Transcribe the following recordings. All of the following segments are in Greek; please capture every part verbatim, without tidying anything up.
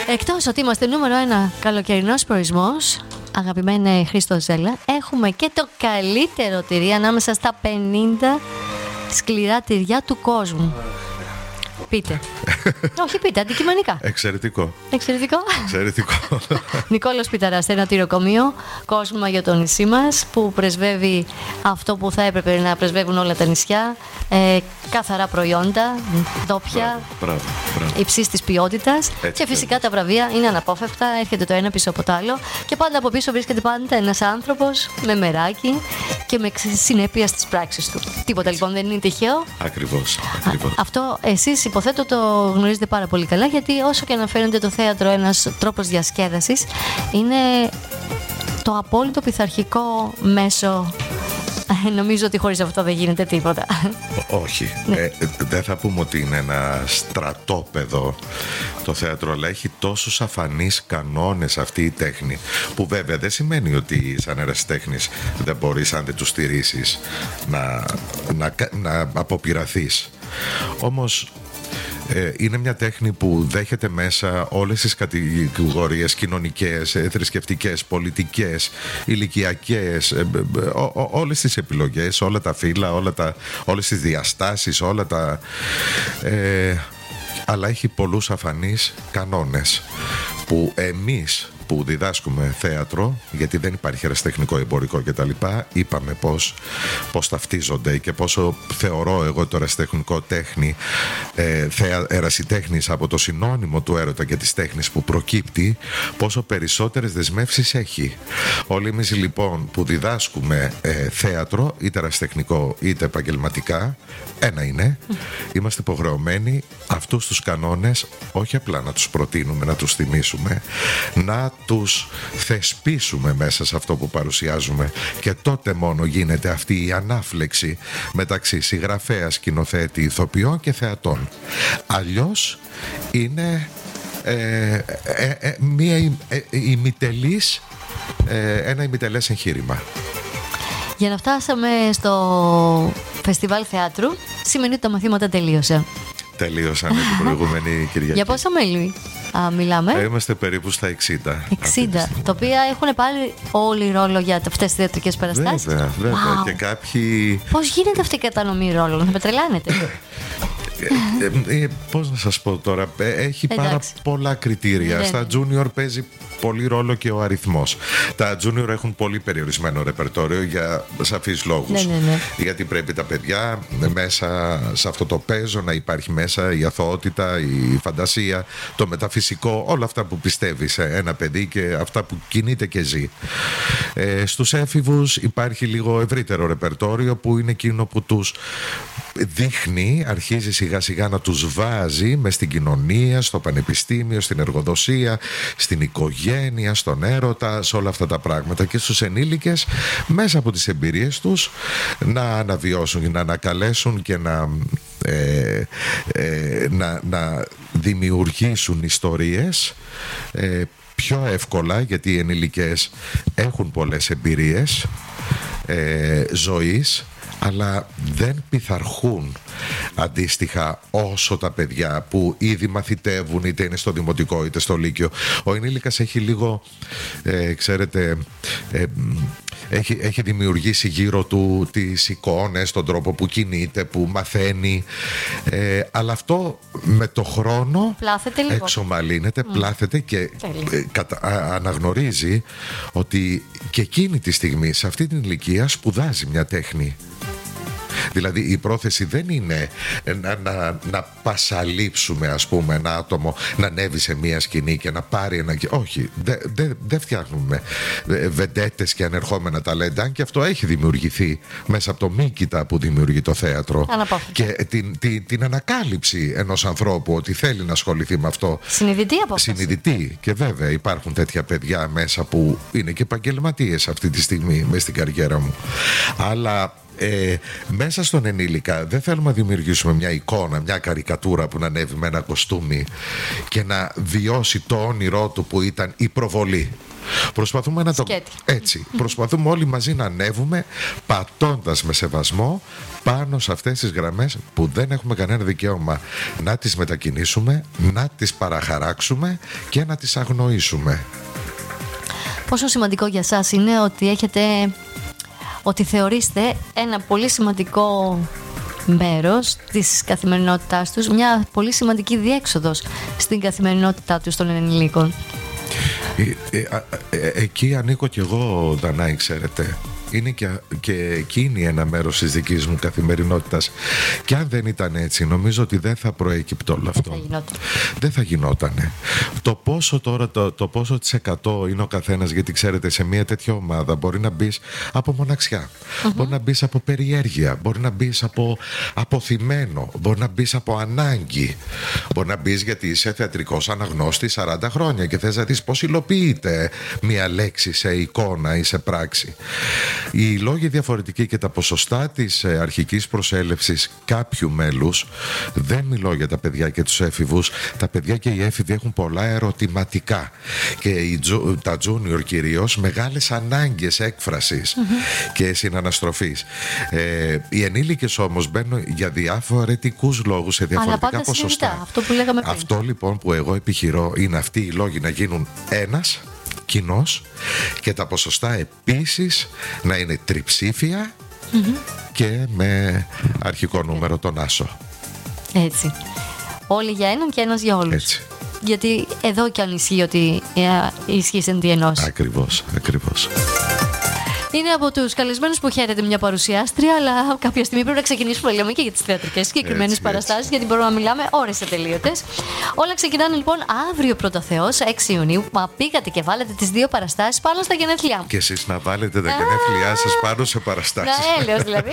Εκτός ότι είμαστε νούμερο ένα καλοκαιρινός προορισμός, αγαπημένη Χρήστο Ζέλα, έχουμε και το καλύτερο τυρί ανάμεσα στα πενήντα σκληρά τυριά του κόσμου. Πείτε. Όχι, πείτε, αντικειμενικά. Εξαιρετικό. Εξαιρετικό. Εξαιρετικό. Νικόλος Πιταράς, ένα τυροκομείο, κόσμο για το νησί μας, που πρεσβεύει αυτό που θα έπρεπε να πρεσβεύουν όλα τα νησιά. Ε, καθαρά προϊόντα, ντόπια, υψής της ποιότητας. Και φυσικά τα βραβεία είναι αναπόφευκτα, έρχεται το ένα πίσω από το άλλο. Και πάντα από πίσω βρίσκεται πάντα ένας άνθρωπος με μεράκι και με συνέπεια στις πράξεις του. Τίποτα λοιπόν δεν είναι τυχαίο. Ακριβώς. Ακριβώς. Αυτό εσείς υποθέτω το γνωρίζετε πάρα πολύ καλά, γιατί όσο και αναφέρονται το θέατρο ένας τρόπος διασκέδασης, είναι το απόλυτο πειθαρχικό μέσο. Νομίζω ότι χωρίς αυτό δεν γίνεται τίποτα. Όχι. Ναι. Ε, δεν θα πούμε ότι είναι ένα στρατόπεδο το θέατρο, αλλά έχει τόσους αφανείς κανόνες αυτή η τέχνη, που βέβαια δεν σημαίνει ότι σαν ερασιτέχνης δεν μπορείς, αν δεν τους στηρίσεις, να, να, να αποπειραθείς. Όμως Ε, είναι μια τέχνη που δέχεται μέσα όλες τις κατηγορίες κοινωνικές, ε, θρησκευτικές, πολιτικές, ηλικιακές, ε, ε, ε, ό, όλες τις επιλογές, όλα τα φύλλα, όλα τα, όλες τις διαστάσεις, όλα τα... Ε, αλλά έχει πολλούς αφανείς κανόνες που εμείς που διδάσκουμε θέατρο, γιατί δεν υπάρχει ερασιτεχνικό, εμπορικό κτλ., είπαμε πώς, πώς ταυτίζονται και πόσο θεωρώ εγώ το ερασιτεχνικό τέχνη, ε, ερασιτέχνης από το συνώνυμο του έρωτα και της τέχνης που προκύπτει, πόσο περισσότερες δεσμεύσεις έχει. Όλοι εμείς λοιπόν που διδάσκουμε ε, θέατρο, είτε ερασιτεχνικό είτε επαγγελματικά, ένα είναι, είμαστε υποχρεωμένοι αυτούς τους κανόνες όχι απλά να τους προτείνουμε, να τους θυμίσουμε, να τους θεσπίσουμε μέσα σε αυτό που παρουσιάζουμε, και τότε μόνο γίνεται αυτή η ανάφλεξη μεταξύ συγγραφέα, σκηνοθέτη, ηθοποιών και θεατών. Αλλιώς είναι ε, ε, ε, μία ε, ημιτελής, ε, ένα ημιτελές εγχείρημα. Για να φτάσαμε στο φεστιβάλ θεάτρου, σημαίνει ότι τα μαθήματα τελείωσαν. Τελείωσαν την προηγούμενη Κυριακή. Για πόσα μέλη α, μιλάμε? Ε, είμαστε περίπου στα εξήντα. εξήντα, τα οποία έχουν πάρει όλοι ρόλο για αυτές τις θεατρικές παραστάσεις. Βέβαια, βέβαια. Wow. Και κάποιοι... Πώς γίνεται αυτή η κατανομή ρόλων, θα με τρελάνετε. Ε, ε, ε, πώς να σας πω τώρα, έχει πάρα Εντάξει. πολλά κριτήρια. Ναι. Στα junior παίζει πολύ ρόλο και ο αριθμός. Τα junior έχουν πολύ περιορισμένο ρεπερτόριο για σαφείς λόγους. Ναι, ναι, ναι. Γιατί πρέπει τα παιδιά μέσα σε αυτό το παίζω να υπάρχει μέσα η αθωότητα, η φαντασία, το μεταφυσικό, όλα αυτά που πιστεύει σε ένα παιδί και αυτά που κινείται και ζει. Ε, στους έφηβους υπάρχει λίγο ευρύτερο ρεπερτόριο, που είναι εκείνο που τους δείχνει, αρχίζει σιγά σιγά να τους βάζει μες στην κοινωνία, στο πανεπιστήμιο, στην εργοδοσία, στην οικογένεια, στον έρωτα, σε όλα αυτά τα πράγματα, και στους ενήλικες μέσα από τις εμπειρίες τους να αναβιώσουν, να ανακαλέσουν και να, ε, ε, να, να δημιουργήσουν ιστορίες ε, πιο εύκολα, γιατί οι ενήλικες έχουν πολλές εμπειρίες ε, ζωής, αλλά δεν πειθαρχούν αντίστοιχα όσο τα παιδιά που ήδη μαθητεύουν, είτε είναι στο δημοτικό είτε στο λύκειο. Ο ενήλικας έχει λίγο, ε, ξέρετε, ε, έχει, έχει δημιουργήσει γύρω του τις εικόνες, τον τρόπο που κινείται, που μαθαίνει, ε, αλλά αυτό με το χρόνο εξομαλύνεται, mm. πλάθεται και ε, κατα, α, αναγνωρίζει ότι και εκείνη τη στιγμή, σε αυτή την ηλικία, σπουδάζει μια τέχνη. Δηλαδή η πρόθεση δεν είναι να, να, να πασαλείψουμε, ας πούμε, ένα άτομο να ανέβει σε μία σκηνή και να πάρει ένα... Όχι, δεν δε, δε φτιάχνουμε βεντέτες και ανερχόμενα ταλέντα, αν και αυτό έχει δημιουργηθεί μέσα από το μύκητα που δημιουργεί το θέατρο. Αναπόφευκτα. Και την, την, την ανακάλυψη ενός ανθρώπου ότι θέλει να ασχοληθεί με αυτό. Συνειδητή απόφαση. Συνειδητή. Και βέβαια υπάρχουν τέτοια παιδιά μέσα που είναι και επαγγελματίες αυτή τη στιγμή μες στην καριέρα μου. Αλλά Ε, μέσα στον ενήλικα δεν θέλουμε να δημιουργήσουμε μια εικόνα, μια καρικατούρα που να ανέβει με ένα κοστούμι και να βιώσει το όνειρό του που ήταν η προβολή. Προσπαθούμε να το... Έτσι, προσπαθούμε όλοι μαζί να ανέβουμε, πατώντας με σεβασμό πάνω σε αυτές τις γραμμές που δεν έχουμε κανένα δικαίωμα να τις μετακινήσουμε, να τις παραχαράξουμε και να τις αγνοήσουμε. Πόσο σημαντικό για σας είναι ότι έχετε, ότι θεωρείστε ένα πολύ σημαντικό μέρος της καθημερινότητάς τους, μια πολύ σημαντική διέξοδος στην καθημερινότητά τους των ενηλίκων. Ε, ε, ε, εκεί ανήκω κι εγώ, Δανάη, ξέρετε. Είναι και, και εκείνη ένα μέρος της δικής μου καθημερινότητας. Και αν δεν ήταν έτσι, νομίζω ότι δεν θα προέκυπτε όλο αυτό. Δεν θα γινόταν. Δεν θα γινότανε. Το πόσο τώρα, το, το πόσο της εκατό είναι ο καθένας, γιατί ξέρετε, σε μια τέτοια ομάδα μπορεί να μπεις από μοναξιά, mm-hmm. μπορεί να μπεις από περιέργεια, μπορεί να μπεις από αποθυμένο, μπορεί να μπεις από ανάγκη, μπορεί να μπεις γιατί είσαι θεατρικός αναγνώστης σαράντα χρόνια και θες να δεις πώς υλοποιείται μια λέξη σε εικόνα ή σε πράξη. Οι λόγοι διαφορετικοί και τα ποσοστά της αρχικής προσέλευσης κάποιου μέλους, δεν μιλώ για τα παιδιά και τους έφηβους, τα παιδιά και οι έφηβοι έχουν πολλά ερωτηματικά και οι, τα junior κυρίως μεγάλες ανάγκες έκφρασης mm-hmm. και συναναστροφής. Ε, οι ενήλικες όμως μπαίνουν για διαφορετικούς λόγους σε διαφορετικά αλλά ποσοστά. Αυτό που λέγαμε πριν. Αυτό λοιπόν που εγώ επιχειρώ είναι αυτοί οι λόγοι να γίνουν ένας κοινός και τα ποσοστά επίσης να είναι τριψήφια mm-hmm. και με αρχικό νούμερο τον άσο. Έτσι. Όλοι για έναν και ένας για όλους. Έτσι. Γιατί εδώ κι αν ισχύει ότι ισχύει εν τη ενώση. Ακριβώς, ακριβώς. Είναι από τους καλεσμένους που χαίρεται μια παρουσιάστρια, αλλά κάποια στιγμή πρέπει να ξεκινήσουμε να λέμε και για τις θεατρικές συγκεκριμένες παραστάσεις, γιατί μπορούμε να μιλάμε ώρες ατελείωτες. Όλα ξεκινάνε λοιπόν αύριο πρώτα Θεός, έξι Ιουνίου. Μα πήγατε και βάλετε τις δύο παραστάσεις πάνω στα γενέθλιά μου. Και εσείς να βάλετε τα γενέθλιά σας πάνω σε παραστάσεις. Να, έλεος δηλαδή.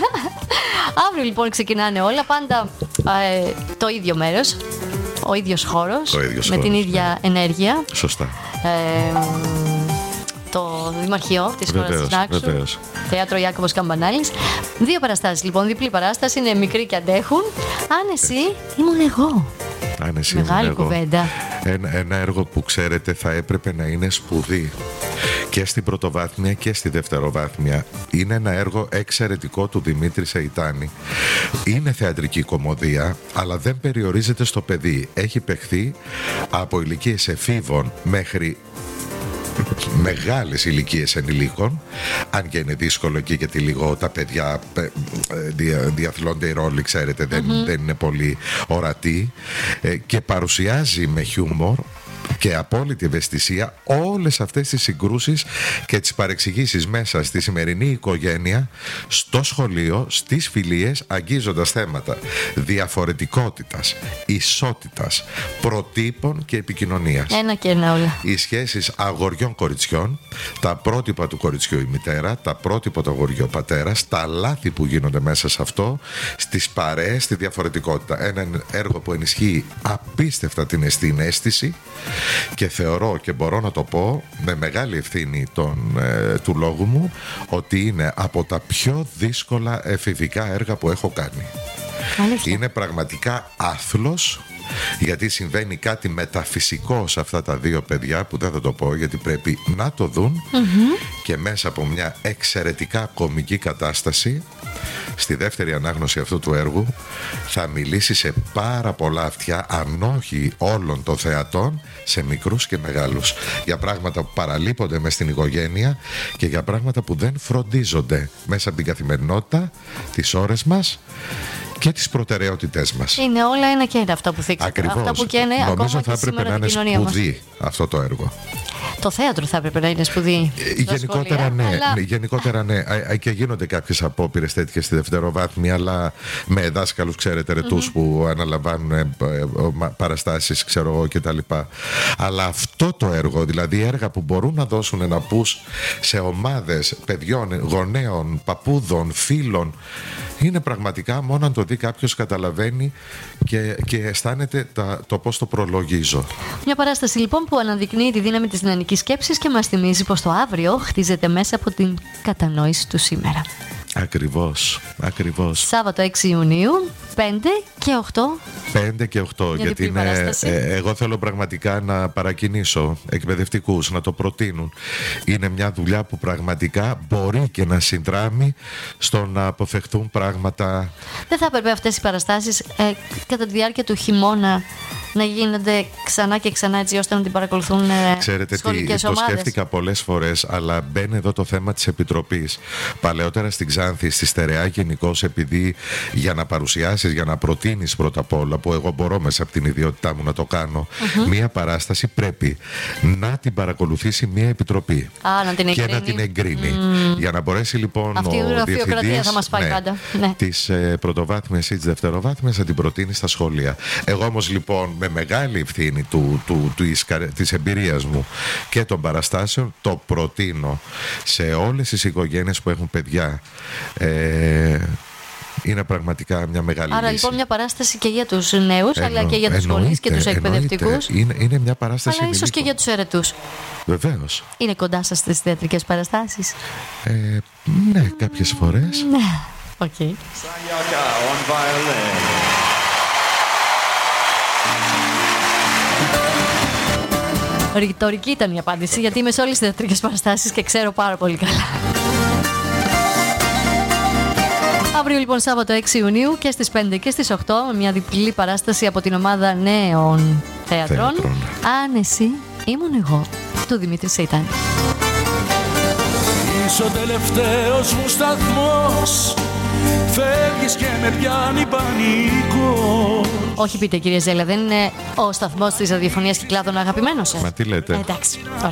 Αύριο λοιπόν ξεκινάνε όλα, πάντα ε, το ίδιο μέρος, ο ίδιος χώρος, το ίδιος με χώρος, την ίδια ναι. ενέργεια. Σωστά. Ε, το Δημαρχείο της χώρας της Νάξου, Θέατρο Ιάκωβος Καμπανάλης. Δύο παραστάσεις λοιπόν, διπλή παράσταση, είναι μικροί και αντέχουν. Αν εσύ ήμουν εγώ. Αν εσύ Μεγάλη ήμουν κουβέντα. Ένα, ένα έργο που ξέρετε θα έπρεπε να είναι σπουδή και στην πρωτοβάθμια και στη δευτεροβάθμια. Είναι ένα έργο εξαιρετικό του Δημήτρη Σεϊτάνη. Είναι θεατρική κωμωδία, αλλά δεν περιορίζεται στο παιδί. Έχει παιχθεί από ηλικίες εφήβων μέχρι μεγάλες ηλικίες ενηλίκων, αν και είναι δύσκολο εκεί γιατί λίγο τα παιδιά δια, διαθλώνται οι ρόλοι, ξέρετε, δεν, mm-hmm. δεν είναι πολύ ορατοί, ε, και παρουσιάζει με χιούμορ και απόλυτη ευαισθησία όλες αυτές τις συγκρούσεις και τις παρεξηγήσεις μέσα στη σημερινή οικογένεια, στο σχολείο, στις φιλίες, αγγίζοντας θέματα διαφορετικότητας, ισότητας, προτύπων και επικοινωνίας. Ένα και ένα όλα. Οι σχέσεις αγοριών-κοριτσιών, τα πρότυπα του κοριτσιού η μητέρα, τα πρότυπα του αγοριού ο πατέρας, τα λάθη που γίνονται μέσα σε αυτό, στις παρέες, στη διαφορετικότητα. Ένα έργο που ενισχύει απίστευτα την αισθηναίσθηση και θεωρώ και μπορώ να το πω με μεγάλη ευθύνη των, ε, του λόγου μου ότι είναι από τα πιο δύσκολα εφηβικά έργα που έχω κάνει. Αλήθεια. Είναι πραγματικά άθλος, γιατί συμβαίνει κάτι μεταφυσικό σε αυτά τα δύο παιδιά που δεν θα το πω γιατί πρέπει να το δουν, mm-hmm. και μέσα από μια εξαιρετικά κωμική κατάσταση στη δεύτερη ανάγνωση αυτού του έργου θα μιλήσει σε πάρα πολλά αυτιά, αν όχι όλων των θεατών, σε μικρούς και μεγάλους, για πράγματα που παραλείπονται μες στην οικογένεια και για πράγματα που δεν φροντίζονται μέσα από την καθημερινότητα, τις ώρες μας και τις προτεραιότητές μας. Είναι όλα ένα και ένα αυτά που θίξατε. Ακριβώς. Αυτά που και είναι, νομίζω ακόμα θα έπρεπε να είναι σπουδή μας. Αυτό το έργο. Το θέατρο θα έπρεπε να είναι σπουδή. Γενικότερα σχολεία, ναι, αλλά... γενικότερα ναι. Και γίνονται κάποιες απόπειρες τέτοιες στη δευτεροβάθμια, αλλά με δάσκαλους, ξέρετε, ρετούς, mm-hmm. που αναλαμβάνουν παραστάσεις, ξέρω εγώ, κτλ. Αλλά αυτό το έργο, δηλαδή έργα που μπορούν να δώσουν ένα push σε ομάδες παιδιών, γονέων, παππούδων, φίλων, είναι πραγματικά μόνο αν το δει κάποιος καταλαβαίνει και, και αισθάνεται τα, το πώς το προλογίζω. Μια παράσταση λοιπόν που αναδεικνύει τη δύναμη της δυναμικής σκέψης και μας θυμίζει πως το αύριο χτίζεται μέσα από την κατανόηση του σήμερα. Ακριβώς, ακριβώς. Σάββατο έξι Ιουνίου, πέντε και οκτώ. πέντε και οκτώ, Για γιατί είναι, ε, εγώ θέλω πραγματικά να παρακινήσω εκπαιδευτικούς να το προτείνουν. Είναι μια δουλειά που πραγματικά μπορεί και να συνδράμει στο να αποφευχθούν πράγματα. Δεν θα έπρεπε αυτές οι παραστάσεις ε, κατά τη διάρκεια του χειμώνα να γίνονται ξανά και ξανά, έτσι ώστε να την παρακολουθούν ε, Ξέρετε σχολικές τι, ομάδες? το σκέφτηκα πολλές φορές, αλλά μπαίνει εδώ το θέμα της Επιτροπής. Παλαιότερα στην Ξάνθη, στη Στερεά γενικώς, επειδή για να παρουσιάσεις, για να προτείνεις πρώτα απ' όλα, που εγώ μπορώ μέσα από την ιδιότητά μου να το κάνω, mm-hmm. μία παράσταση πρέπει να την παρακολουθήσει μία επιτροπή. Α, να την και να την εγκρίνει. Mm. Για να μπορέσει λοιπόν αυτή ο διευθυντής, θα μας πάει, ναι, πάντα. Ναι. της ε, πρωτοβάθμιας ή της δευτεροβάθμιας να την προτείνει στα σχολεία. Εγώ όμως λοιπόν, με μεγάλη ευθύνη του, του, του, της, της εμπειρίας μου και των παραστάσεων, το προτείνω σε όλες τις οικογένειες που έχουν παιδιά. Ε, είναι πραγματικά μια μεγάλη Άρα λύση. Λοιπόν μια παράσταση και για τους νέους, Εννο, αλλά και για τους γονείς και τους εκπαιδευτικούς. Είναι, είναι μια παράσταση αλλά ίσως και για τους αιρετούς. Βεβαίως. Είναι κοντά σας στις θεατρικές παραστάσεις? Ε, ναι, κάποιες φορές. Ναι, οκ. Okay. Ρητορική ήταν η απάντηση, γιατί είμαι σε όλες τις θεατρικές παραστάσεις και ξέρω πάρα πολύ καλά. Αύριο λοιπόν Σάββατο έξι Ιουνίου και στις πέντε και στις οκτώ με μια διπλή παράσταση από την ομάδα Νέων Θεατρών. Θέατρων. Αν εσύ ήμουν εγώ, του Δημήτρη Σεϊτάνη. Είσαι ο τελευταίος μου σταθμός, φεύγεις και με πιάνει πανικό. Όχι πείτε κύριε Ζέλα, δεν είναι ο σταθμός της ραδιοφωνίας Κυκλάδων αγαπημένος σας? Μα τι λέτε? Ε, εντάξει, ωραία.